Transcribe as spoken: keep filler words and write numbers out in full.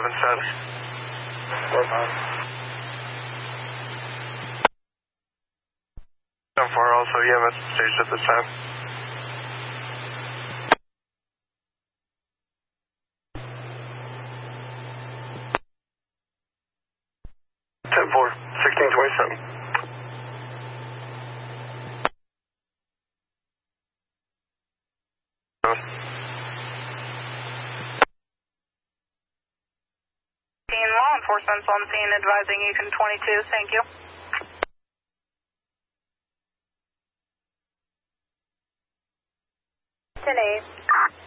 eleven cents. ten four, also E M S staged at this time. ten four, sixteen twenty-seven. Law enforcement's on scene advising Yukon twenty-two, thank you. ten eight.